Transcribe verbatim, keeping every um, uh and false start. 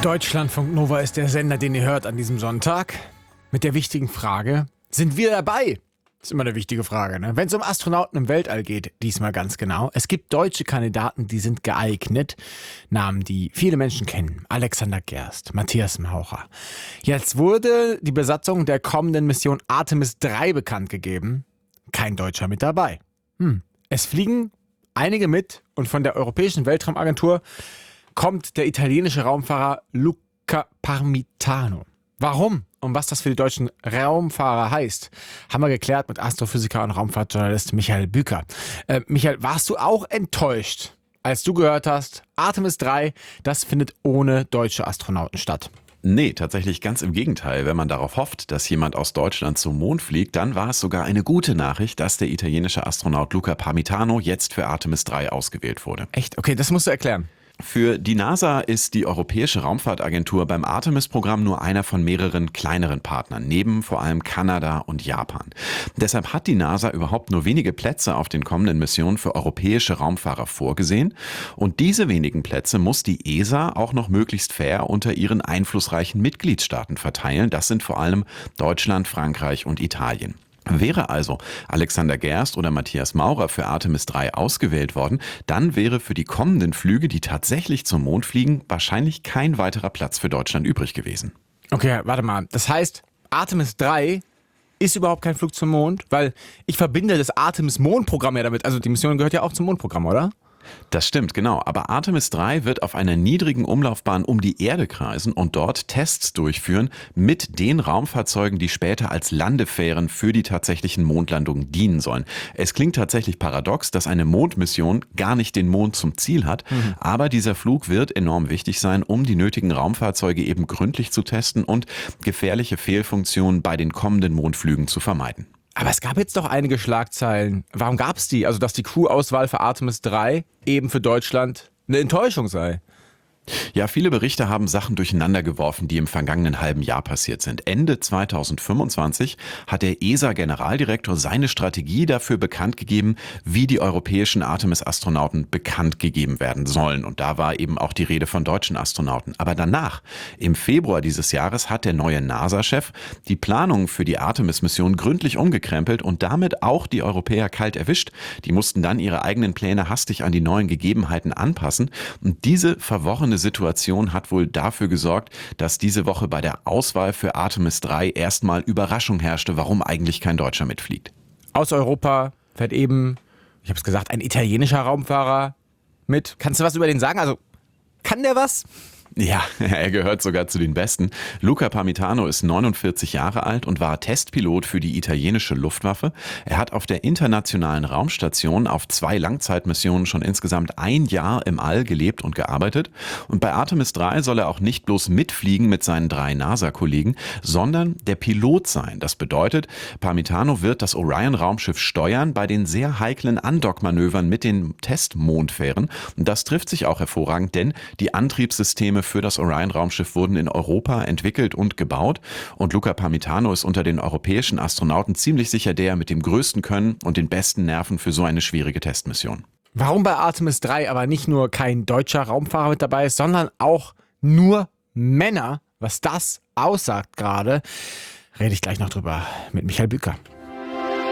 Deutschlandfunk Nova ist der Sender, den ihr hört an diesem Sonntag. Mit der wichtigen Frage, sind wir dabei? Das ist immer eine wichtige Frage, ne? Wenn es um Astronauten im Weltall geht, diesmal ganz genau. Es gibt deutsche Kandidaten, die sind geeignet. Namen, die viele Menschen kennen. Alexander Gerst, Matthias Maurer. Jetzt wurde die Besatzung der kommenden Mission Artemis drei bekannt gegeben. Kein Deutscher mit dabei. Hm. Es fliegen einige mit und von der Europäischen Weltraumagentur kommt der italienische Raumfahrer Luca Parmitano. Warum und was das für die deutschen Raumfahrer heißt, haben wir geklärt mit Astrophysiker und Raumfahrtjournalist Michael Büker. Äh, Michael, warst du auch enttäuscht, als du gehört hast, Artemis drei, das findet ohne deutsche Astronauten statt? Nee, tatsächlich ganz im Gegenteil. Wenn man darauf hofft, dass jemand aus Deutschland zum Mond fliegt, dann war es sogar eine gute Nachricht, dass der italienische Astronaut Luca Parmitano jetzt für Artemis drei ausgewählt wurde. Echt? Okay, das musst du erklären. Für die NASA ist die Europäische Raumfahrtagentur beim Artemis-Programm nur einer von mehreren kleineren Partnern, neben vor allem Kanada und Japan. Deshalb hat die NASA überhaupt nur wenige Plätze auf den kommenden Missionen für europäische Raumfahrer vorgesehen. Und diese wenigen Plätze muss die E S A auch noch möglichst fair unter ihren einflussreichen Mitgliedstaaten verteilen. Das sind vor allem Deutschland, Frankreich und Italien. Wäre also Alexander Gerst oder Matthias Maurer für Artemis drei ausgewählt worden, dann wäre für die kommenden Flüge, die tatsächlich zum Mond fliegen, wahrscheinlich kein weiterer Platz für Deutschland übrig gewesen. Okay, warte mal. Das heißt, Artemis drei ist überhaupt kein Flug zum Mond? Weil ich verbinde das Artemis-Mondprogramm ja damit. Also die Mission gehört ja auch zum Mondprogramm, oder? Das stimmt, genau. Aber Artemis drei wird auf einer niedrigen Umlaufbahn um die Erde kreisen und dort Tests durchführen mit den Raumfahrzeugen, die später als Landefähren für die tatsächlichen Mondlandungen dienen sollen. Es klingt tatsächlich paradox, dass eine Mondmission gar nicht den Mond zum Ziel hat, mhm. aber dieser Flug wird enorm wichtig sein, um die nötigen Raumfahrzeuge eben gründlich zu testen und gefährliche Fehlfunktionen bei den kommenden Mondflügen zu vermeiden. Aber es gab jetzt doch einige Schlagzeilen. Warum gab es die? Also, dass die Crew-Auswahl für Artemis drei eben für Deutschland eine Enttäuschung sei. Ja, viele Berichte haben Sachen durcheinander geworfen, die im vergangenen halben Jahr passiert sind. Ende zweitausendfünfundzwanzig hat der E S A-Generaldirektor seine Strategie dafür bekannt gegeben, wie die europäischen Artemis-Astronauten bekannt gegeben werden sollen. Und da war eben auch die Rede von deutschen Astronauten. Aber danach, im Februar dieses Jahres, hat der neue NASA-Chef die Planungen für die Artemis-Mission gründlich umgekrempelt und damit auch die Europäer kalt erwischt. Die mussten dann ihre eigenen Pläne hastig an die neuen Gegebenheiten anpassen. Und diese verworrene Situation hat wohl dafür gesorgt, dass diese Woche bei der Auswahl für Artemis drei erstmal Überraschung herrschte, warum eigentlich kein Deutscher mitfliegt. Aus Europa fährt eben, ich habe es gesagt, ein italienischer Raumfahrer mit. Kannst du was über den sagen? Also, kann der was? Ja, er gehört sogar zu den Besten. Luca Parmitano ist neunundvierzig Jahre alt und war Testpilot für die italienische Luftwaffe. Er hat auf der internationalen Raumstation auf zwei Langzeitmissionen schon insgesamt ein Jahr im All gelebt und gearbeitet. Und bei Artemis drei soll er auch nicht bloß mitfliegen mit seinen drei NASA-Kollegen, sondern der Pilot sein. Das bedeutet, Parmitano wird das Orion-Raumschiff steuern bei den sehr heiklen Andockmanövern mit den Testmondfähren. Und das trifft sich auch hervorragend, denn die Antriebssysteme für das Orion-Raumschiff wurden in Europa entwickelt und gebaut. Und Luca Parmitano ist unter den europäischen Astronauten ziemlich sicher der mit dem größten Können und den besten Nerven für so eine schwierige Testmission. Warum bei Artemis drei aber nicht nur kein deutscher Raumfahrer mit dabei ist, sondern auch nur Männer, was das aussagt gerade, rede ich gleich noch drüber mit Michael Büker.